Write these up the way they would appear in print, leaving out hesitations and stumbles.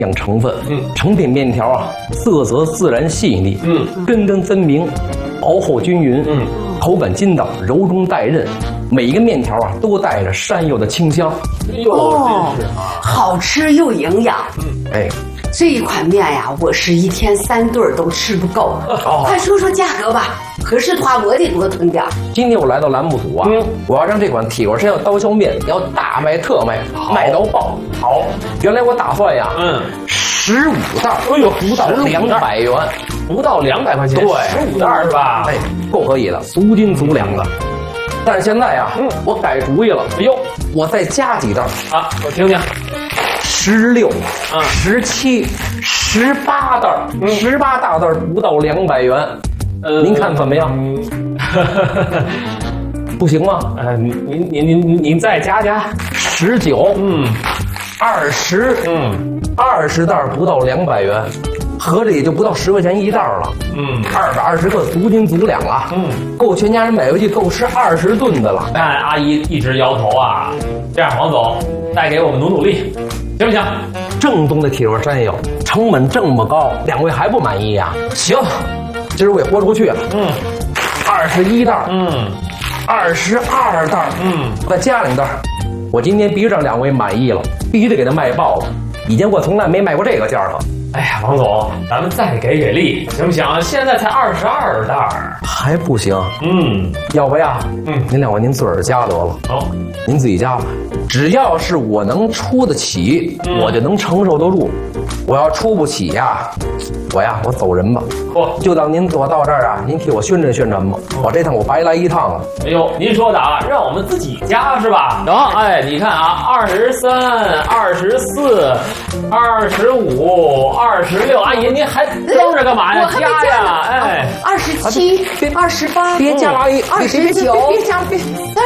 养成分，成品面条啊，色泽自然细腻，根根分明，薄厚均匀，口感筋道，柔中带韧，每一个面条啊都带着山药的清香。 哦，好吃又营养。 哎， 这一款面呀，我是1天3顿都吃不够。快说说价格吧，合适的话我得多囤点。 今天我来到栏目组啊，我要让这款铁锅山药刀削面要大卖特卖，卖到爆。好，原来我打算呀，15袋， 哎呦， 不到200元， 不到200块钱， 对 ，15袋是吧？ 哎，够可以的，足斤足两的。但是现在呀，我改主意了，哎呦，我再加几袋啊，我听听。 16、17、18袋，18大袋不到200元，您看怎么样？不行吗？ 您再加加 19，20，20袋不到200元，合着也就不到10块钱一袋了。220克，足斤足两了。够全家人买回去够吃20顿的了。 但阿姨一直摇头啊。这样，王总，再给我们努力，行不行？ 正宗的铁锅山药，成本这么高，2位还不满意呀？行，今儿我也豁出去了。21袋，22袋，再加2袋。我今天必须让2位满意了，必须得给他卖爆了。以前我从来没卖过这个价格。 哎呀，王总，咱们再给力，行不行？现在才22袋， 还不行。要不呀，您2位您自个儿加得了。 好， 您自己加吧。只要是我能出得起，我就能承受得住。我要出不起呀，我走人吧。就当您我到这儿啊，您替我宣传宣传吧。我这趟我白来一趟了。 哎呦，您说的啊，让我们自己加是吧？行，哎，你看啊，23、24、25、26，阿姨您还扔着干嘛呀？加呀，哎 ，27、28， 别加了，阿姨 ，29， 别加了，别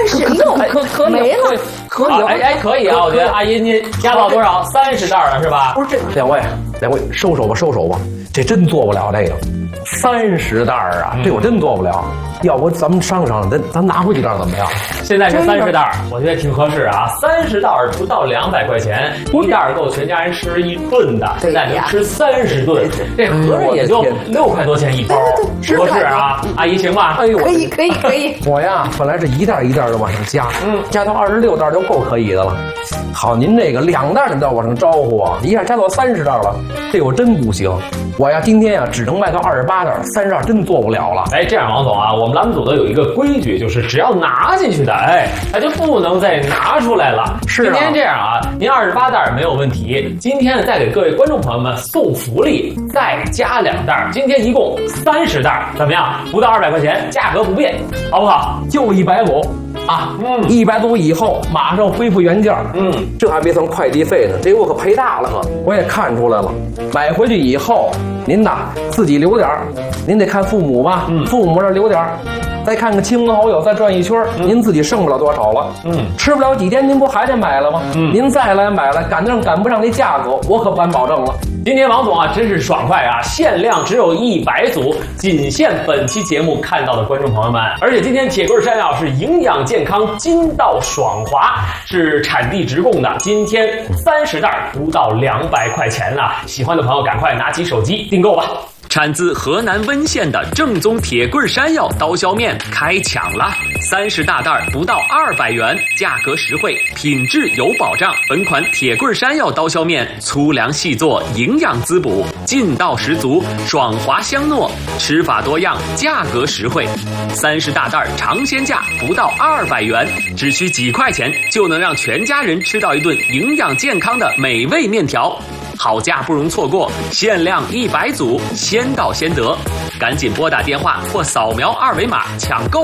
36， 可没了， 可以， 哎，可以啊，我觉得阿姨您加到多少？30袋了是吧？ 不是这2位，收手吧，这真做不了这个30袋啊，这我真做不了。要不咱们商量，咱拿回几袋怎么样？ 现在是30袋，我觉得挺合适啊。30袋不到200块钱，一袋够全家人吃1顿的，现在能吃30顿，这合着也就6块多钱一包，合适啊？阿姨行吧？ 哎呦， 可以。 我呀，本来是一袋一袋的往上加，加到26袋就够可以的了。好，您这个2袋的往上招呼啊，一下加到30袋了，这我真不行。我呀，今天呀只能卖到28袋，30袋真做不了了。 哎，这样王总啊，我们栏目组的有一个规矩，就是只要拿进去的，哎，它就不能再拿出来了。 是啊。 今天这样啊，您28袋没有问题。今天呢，再给各位观众朋友们送福利，再加2袋，今天一共30袋，怎么样？不到200块钱，价格不变，好不好？ 就150啊，150以后马上恢复原价。这还没算快递费呢，这我可赔大了可。我也看出来了，买回去以后，您呐自己留点儿，您得看父母吧，父母这留点儿，再看看亲朋好友，再转一圈，您自己剩不了多少了。吃不了几天，您不还得买了吗？您再来买了，赶不上那价格，我可不敢保证了。 今天王总啊，真是爽快啊！限量只有100组，仅限本期节目看到的观众朋友们。而且今天铁棍山药是营养健康、筋道爽滑，是产地直供的。今天30袋不到200块钱了，喜欢的朋友赶快拿起手机订购吧。产自河南温县的正宗铁棍山药刀削面开抢了，30大袋不到200元，价格实惠，品质有保障。本款铁棍山药刀削面粗粮细做，营养滋补，劲道十足，爽滑香糯，吃法多样，价格实惠。30大袋尝鲜价不到200元，只需几块钱就能让全家人吃到一顿营养健康的美味面条。好价不容错过，限量100组，先到先得，赶紧拨打电话或扫描2维码抢购